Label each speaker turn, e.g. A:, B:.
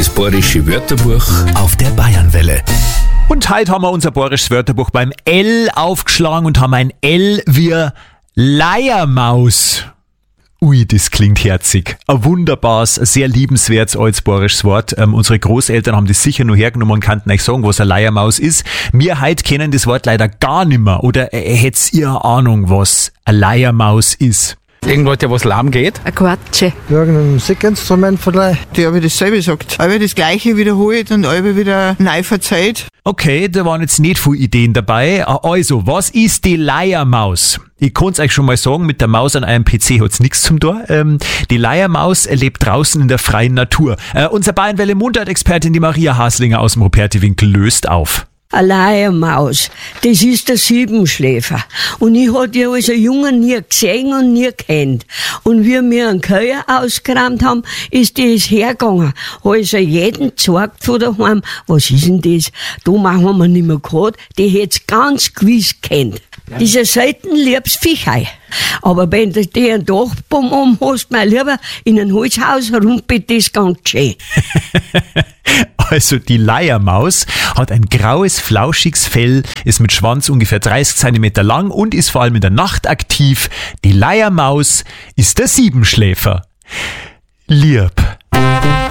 A: Das bayerische Wörterbuch
B: auf der Bayernwelle.
C: Und heute haben wir unser bayerisches Wörterbuch beim L aufgeschlagen und haben ein L wie Leiermaus. Ui, das klingt herzig. Ein wunderbares, ein sehr liebenswertes altes bayerisches Wort. Unsere Großeltern haben das sicher nur hergenommen und kannten euch sagen, was eine Leiermaus ist. Wir heute kennen das Wort leider gar nicht mehr. Oder hättet ihr eine Ahnung, was eine Leiermaus ist?
D: Irgendwas, der was lahm geht?
E: Eine Quatsche.
F: Irgendein Musikinstrument vielleicht.
G: Die habe dasselbe gesagt. Aber das Gleiche wiederholt und alle wieder neu verzeiht.
C: Okay, da waren jetzt nicht viele Ideen dabei. Also, was ist die Leiermaus? Ich kann's euch schon mal sagen, mit der Maus an einem PC hat's nichts zum Tor. Die Leiermaus lebt draußen in der freien Natur. Unser Bayernwelle Mundart-Expertin, die Maria Haslinger aus dem Ruperti-Winkel, löst auf.
H: Eine Leiermaus, das ist der Siebenschläfer. Und ich hab die als ein Junge nie gesehen und nie kennt. Und wie wir einen Köher ausgeräumt haben, ist das hergegangen. Also jeden gezeigt von daheim, was ist denn das? Da machen wir nicht mehr gehabt, die hätt's ganz gewiss kennt. Das ist ein selten liebes Viechei. Aber wenn du dir einen Dachbaum hast, mein Lieber, in ein Holzhaus rumpelt das ganz schön.
C: Also die Leiermaus hat ein graues, flauschiges Fell, ist mit Schwanz ungefähr 30 cm lang und ist vor allem in der Nacht aktiv. Die Leiermaus ist der Siebenschläfer. Lieb.